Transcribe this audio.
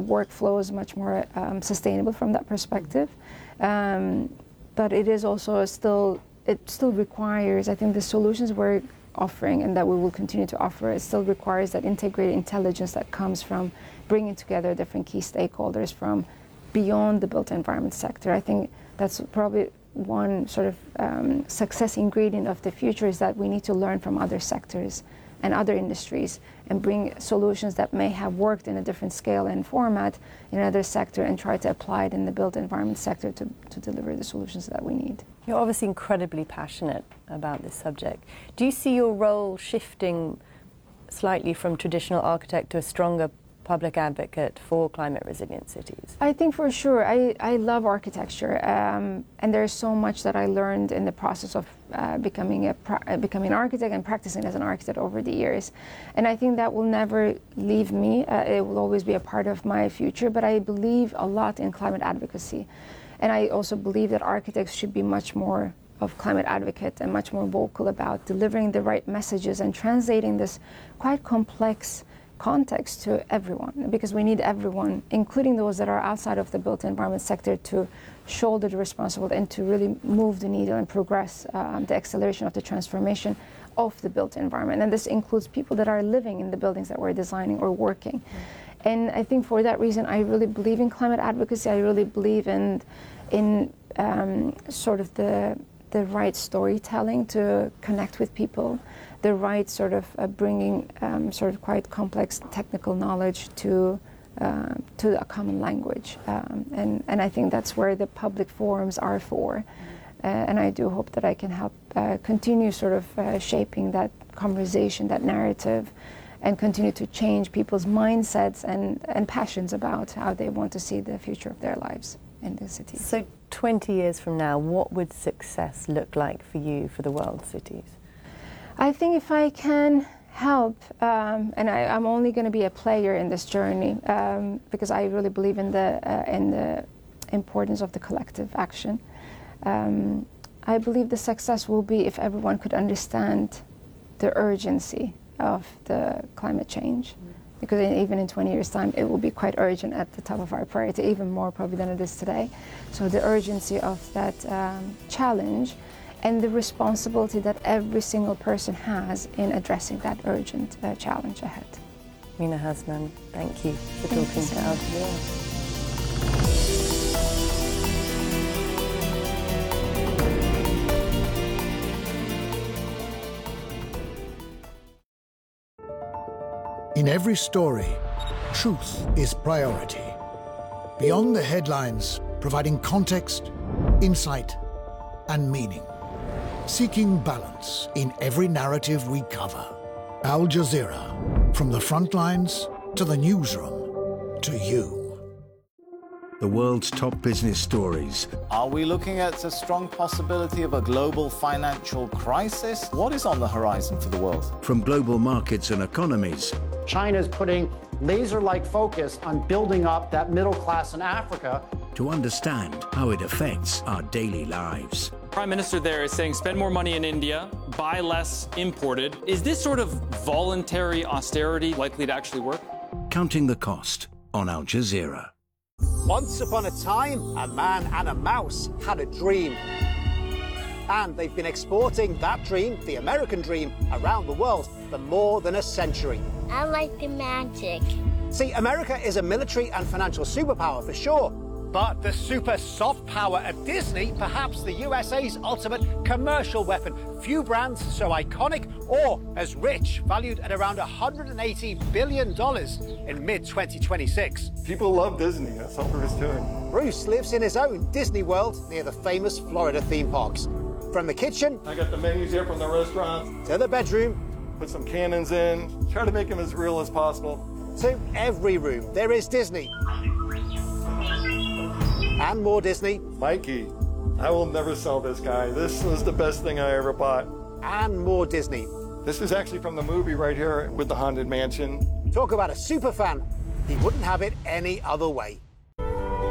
workflows much more sustainable from that perspective. But it is also it still requires, I think the solutions we're offering and that we will continue to offer, it still requires that integrated intelligence that comes from bringing together different key stakeholders from beyond the built environment sector. I think that's probably one sort of success ingredient of the future, is that we need to learn from other sectors and other industries and bring solutions that may have worked in a different scale and format in another sector and try to apply it in the built environment sector to deliver the solutions that we need. You're obviously incredibly passionate about this subject. Do you see your role shifting slightly from traditional architect to a stronger public advocate for climate resilient cities? I think for sure. I love architecture, and there's so much that I learned in the process of becoming an architect and practicing as an architect over the years. And I think that will never leave me. It will always be a part of my future, but I believe a lot in climate advocacy. And I also believe that architects should be much more of climate advocate and much more vocal about delivering the right messages and translating this quite complex context to everyone, because we need everyone, including those that are outside of the built environment sector, to shoulder the responsibility and to really move the needle and progress the acceleration of the transformation of the built environment. And this includes people that are living in the buildings that we're designing or working. And I think for that reason, I really believe in climate advocacy. I really believe in sort of the right storytelling to connect with people, the right sort of bringing sort of quite complex technical knowledge to a common language. And I think that's where the public forums are for. And I do hope that I can help continue sort of shaping that conversation, that narrative, and continue to change people's mindsets and passions about how they want to see the future of their lives in the city. So 20 years from now, what would success look like for you for the world cities? I think if I can help, and I'm only going to be a player in this journey, because I really believe in the importance of the collective action. I believe the success will be if everyone could understand the urgency of the climate change, because even in 20 years' time, it will be quite urgent at the top of our priority, even more probably than it is today. So the urgency of that challenge and the responsibility that every single person has in addressing that urgent challenge ahead. Mina Hasman, thank you for talking to Al Jazeera. In every story, truth is priority. Beyond the headlines, providing context, insight, and meaning. Seeking balance in every narrative we cover. Al Jazeera, from the front lines to the newsroom to you. The world's top business stories. Are we looking at a strong possibility of a global financial crisis? What is on the horizon for the world? From global markets and economies. China's putting laser-like focus on building up that middle class in Africa. To understand how it affects our daily lives. Prime Minister there is saying spend more money in India, buy less imported. Is this sort of voluntary austerity likely to actually work? Counting the cost on Al Jazeera. Once upon a time, a man and a mouse had a dream. And they've been exporting that dream, the American dream, around the world for more than a century. I like the magic. See, America is a military and financial superpower for sure. But the super soft power of Disney, perhaps the USA's ultimate commercial weapon. Few brands so iconic or as rich, valued at around $180 billion in mid-2026. People love Disney, that's all there is to it. Bruce lives in his own Disney World near the famous Florida theme parks. From the kitchen, I got the menus here from the restaurant, to the bedroom, put some cannons in, try to make them as real as possible. To every room, there is Disney. And more Disney. Mikey, I will never sell this guy. This was the best thing I ever bought. And more Disney. This is actually from the movie right here with the Haunted Mansion. Talk about a super fan. He wouldn't have it any other way.